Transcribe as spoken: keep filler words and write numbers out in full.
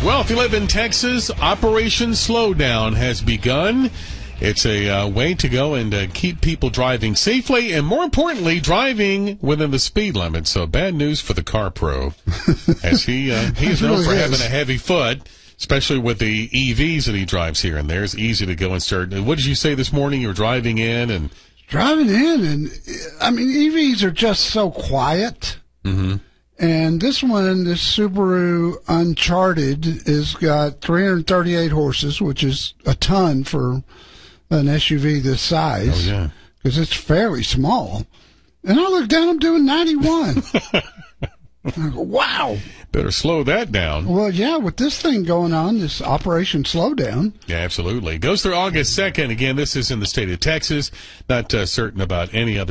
Well, if you live in Texas, Operation Slowdown has begun. It's a uh, way to go and uh, keep people driving safely and, more importantly, driving within the speed limit. So bad news for the car pro, as he uh, he is known really for is. having a heavy foot, especially with the E Vs that he drives here and there. It's easy to go and start. What did you say this morning? You were driving in and Driving in, and I mean, E Vs are just so quiet. mm-hmm. And this one, this Subaru Uncharted, has got three hundred thirty-eight horses, which is a ton for an S U V this size. Oh, yeah. Because it's fairly small. And I look down, I'm doing ninety-one. I go, wow. Better slow that down. Well, yeah, with this thing going on, this Operation Slowdown. Yeah, absolutely. Goes through August second. Again, this is in the state of Texas. Not uh, certain about any other